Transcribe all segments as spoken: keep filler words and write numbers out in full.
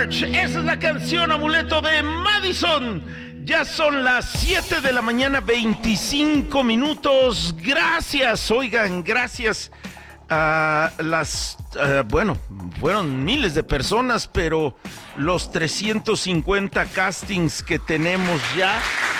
Church, esa es la canción Amuleto de Madison. Ya son las siete de la mañana, veinticinco minutos. Gracias, oigan, gracias a las, uh, bueno, fueron miles de personas, pero los trescientos cincuenta castings que tenemos ya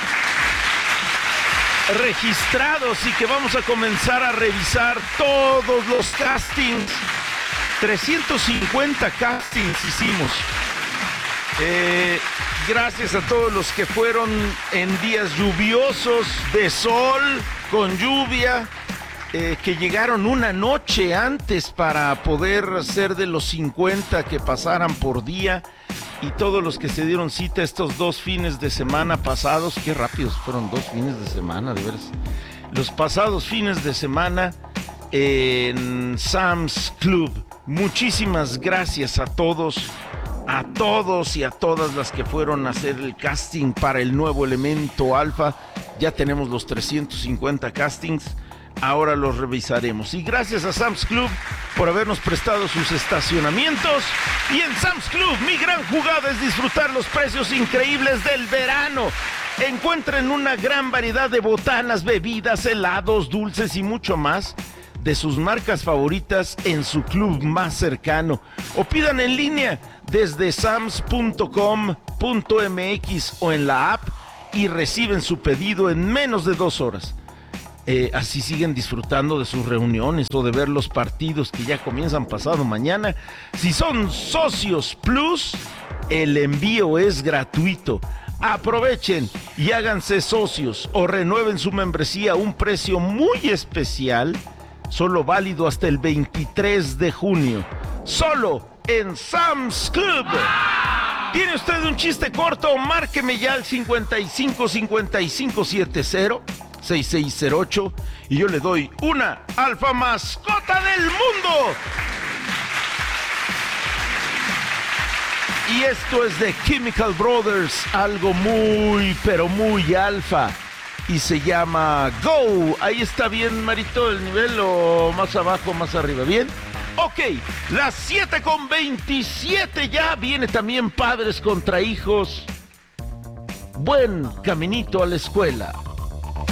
registrados y que vamos a comenzar a revisar todos los castings. trescientos cincuenta castings hicimos. Eh, gracias a todos los que fueron en días lluviosos, de sol, con lluvia, eh, que llegaron una noche antes para poder ser de los cincuenta que pasaran por día, y todos los que se dieron cita estos dos fines de semana pasados. Qué rápidos fueron dos fines de semana, de veras. Los pasados fines de semana en Sam's Club. Muchísimas gracias a todos, a todos y a todas las que fueron a hacer el casting para el nuevo Elemento Alfa. Ya tenemos los trescientos cincuenta castings, ahora los revisaremos. Y gracias a Sam's Club por habernos prestado sus estacionamientos. Y en Sam's Club, mi gran jugada es disfrutar los precios increíbles del verano. Encuentren una gran variedad de botanas, bebidas, helados, dulces y mucho más de sus marcas favoritas en su club más cercano, o pidan en línea desde sams punto com punto m x o en la app y reciben su pedido en menos de dos horas. Eh, así siguen disfrutando de sus reuniones o de ver los partidos que ya comienzan pasado mañana. Si son socios Plus, el envío es gratuito. Aprovechen y háganse socios o renueven su membresía a un precio muy especial, solo válido hasta el veintitrés de junio, solo en Sam's Club. ¿Tiene usted un chiste corto? Márqueme ya al cincuenta y cinco cincuenta y cinco setenta seis seis cero ocho y yo le doy una alfa mascota del mundo. Y esto es de Chemical Brothers, algo muy, pero muy alfa. Y se llama Go. Ahí está bien, Marito, el nivel, o más abajo, más arriba. ¿Bien? Ok, las siete con veintisiete ya. Viene también Padres contra Hijos. Buen caminito a la escuela.